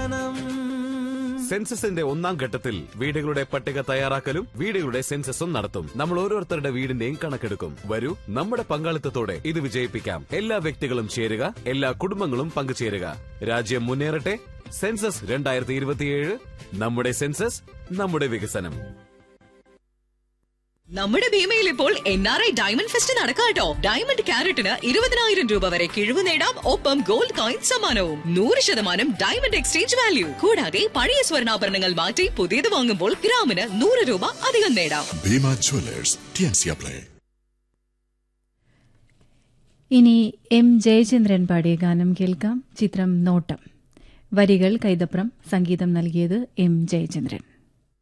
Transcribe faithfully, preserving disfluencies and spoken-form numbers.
വികസനം. സെൻസസിന്റെ ഒന്നാം ഘട്ടത്തിൽ വീടുകളുടെ പട്ടിക തയ്യാറാക്കലും വീടുകളുടെ സെൻസസും നടത്തും. നമ്മൾ ഓരോരുത്തരുടെ വീടിന്റെയും കണക്കെടുക്കും. വരൂ, നമ്മുടെ പങ്കാളിത്തത്തോടെ ഇത് വിജയിപ്പിക്കാം. എല്ലാ വ്യക്തികളും ചേരുക, എല്ലാ കുടുംബങ്ങളും പങ്കുചേരുക. രാജ്യം മുന്നേറട്ടെ. സെൻസസ് രണ്ടായിരത്തി ഇരുപത്തിയേഴ്. നമ്മുടെ സെൻസസ്, നമ്മുടെ വികസനം. നമ്മുടെ ഭീമയിൽ ഇപ്പോൾ N R I diamond fest നടക്കാട്ടോ. Diamond ക്യാരറ്റിന് ഇരുപതിനായിരം രൂപ വരെ കിഴിവ് നേടാം. ഒപ്പം ഗോൾഡ് കോയിൻ സമ്മാനവും. നൂറ് ശതമാനം ഡയമണ്ട് എക്സ്ചേഞ്ച് വാല്യൂ. കൂടാതെ പഴയ സ്വർണ്ണാഭരണങ്ങൾ മാറ്റി പുതിയത് വാങ്ങുമ്പോൾ ഗ്രാമിന് നൂറ് രൂപ അധികം നേടാം. Bhima Jewellers, T N C apply. ഇനി എം ജയചന്ദ്രൻ പാടിയ ഗാനം കേൾക്കാം. ചിത്രം നോട്ടം. വരികൾ കൈതപ്രം, സംഗീതം നൽകിയത് എം ജയചന്ദ്രൻ.